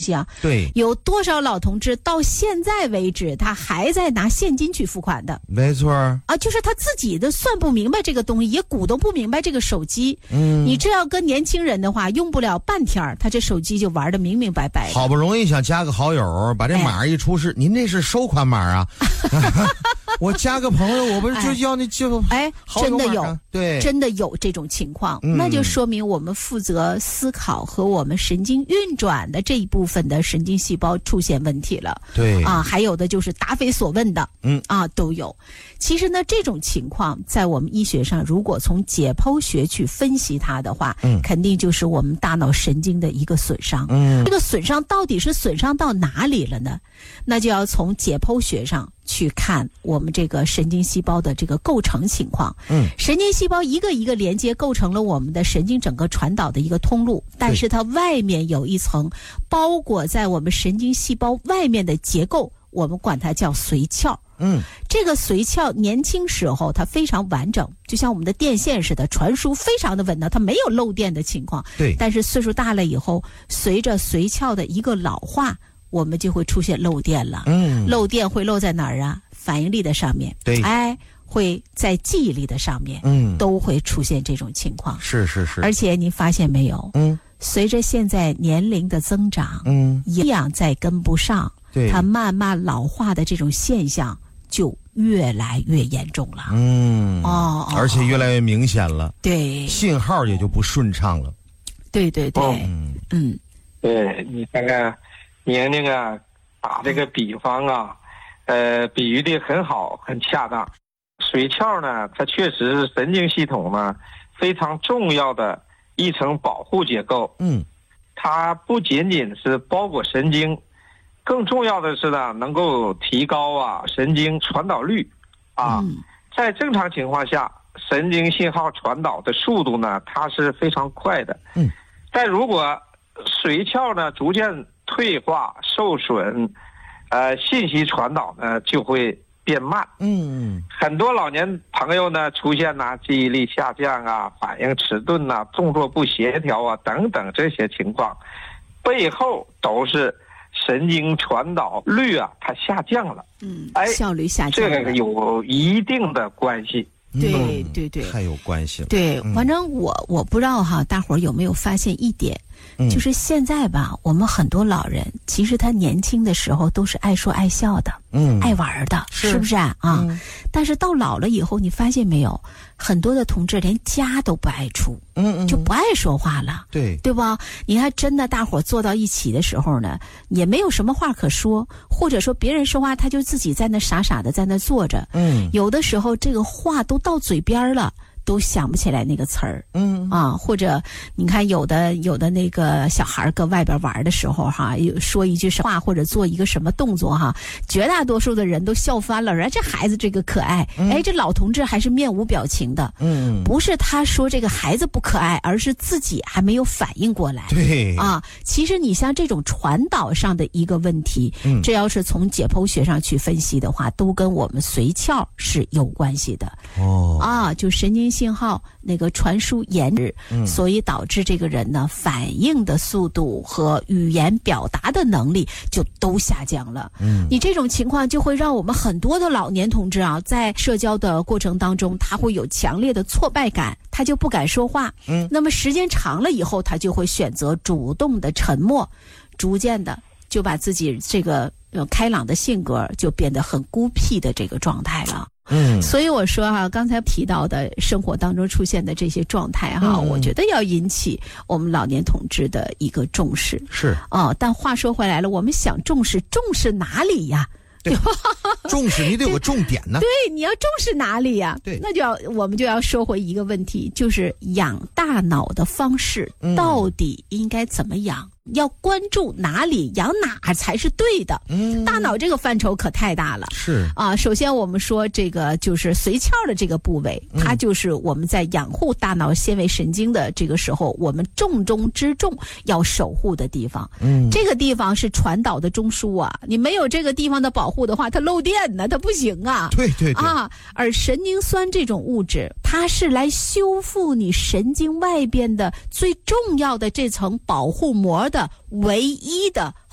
西啊。 对， 有多少老同志到现在为止他还在拿现金去付款的？ 没错啊，就是他自己的算不明白这个东西，也鼓动不明白这个手机。你这要跟年轻人的话，用不了半天他这手机就玩得明明白白的。 好不容易想加个好友，把这码一出示，您这是收款码啊？我加个朋友，我不是就要你就真的有， 对， 真的有这种情况，那就说明我们负责思考和我们神经运转的这一部分的神经细胞出现问题了。 对啊，还有的就是答非所问的，都有。其实呢，这种情况在我们医学上，如果从解剖学去分析它的话，肯定就是我们大脑神经的一个损伤。这个损伤到底是损伤到哪里了呢？那就要从解剖学上去看我们这个神经细胞的这个构成情况。神经细胞一个一个连接构成了我们的神经整个传导的一个通路，但是它外面有一层包裹在我们神经细胞外面的结构，我们管它叫髓鞘。这个髓鞘年轻时候它非常完整，就像我们的电线似的，传输非常的稳当，它没有漏电的情况。 对， 但是岁数大了以后，随着髓鞘的一个老化，我们就会出现漏电了。漏电会漏在哪儿啊？反应力的上面。 对， 会在记忆力的上面。都会出现这种情况。 是。 而且你发现没有？随着现在年龄的增长，营养再跟不上， 对， 它慢慢老化的这种现象就越来越严重了。 而且越来越明显了。 对， 信号也就不顺畅了。 对。 对，你看看年龄啊，打这个比方啊，比喻的很好，很恰当。髓鞘呢，它确实是神经系统呢非常重要的一层保护结构。它不仅仅是包裹神经，更重要的是呢，能够提高神经传导率。在正常情况下，神经信号传导的速度呢，它是非常快的。但如果髓鞘呢逐渐退化受损，信息传导呢就会变慢。很多老年朋友呢出现记忆力下降反应迟钝动作不协调等等这些情况，背后都是神经传导率它下降了。 效率下降了， 这个有一定的关系。 对， 太有关系了。 对，反正我不知道大伙儿有没有发现一点，就是现在吧，我们很多老人其实他年轻的时候都是爱说爱笑的，爱玩的，是不是啊？但是到老了以后，你发现没有，很多的同志连家都不爱出，就不爱说话了，对吧？你看，真的大伙坐到一起的时候呢，也没有什么话可说，或者说别人说话，他就自己在那傻傻的在那坐着，有的时候这个话都到嘴边了，都想不起来那个词儿。或者你看有的那个小孩搁外边玩的时候说一句话或者做一个什么动作绝大多数的人都笑翻了，这孩子这个可爱。这老同志还是面无表情的。不是他说这个孩子不可爱，而是自己还没有反应过来。 对其实你像这种传导上的一个问题，这要是从解剖学上去分析的话，都跟我们髓鞘是有关系的。就神经信号那个传输延迟，所以导致这个人呢反应的速度和语言表达的能力就都下降了。你这种情况就会让我们很多的老年同志在社交的过程当中，他会有强烈的挫败感，他就不敢说话。那么时间长了以后，他就会选择主动的沉默，逐渐的就把自己这个开朗的性格就变得很孤僻的这个状态了。所以我说刚才提到的生活当中出现的这些状态我觉得要引起我们老年同志的一个重视。 是但话说回来了，我们想重视哪里呀？ 对，重视你得有个重点呢。 对，你要重视哪里呀？ 对， 那我们就要说回一个问题，就是养大脑的方式到底应该怎么养？要关注哪里，养哪才是对的。大脑这个范畴可太大了。 是首先我们说这个就是髓鞘的这个部位，它就是我们在养护大脑纤维神经的这个时候，我们重中之重要守护的地方。这个地方是传导的中枢你没有这个地方的保护的话，它漏电呢，它不行啊。 对而神经酸这种物质，它是来修复你神经外边的最重要的这层保护膜的唯一的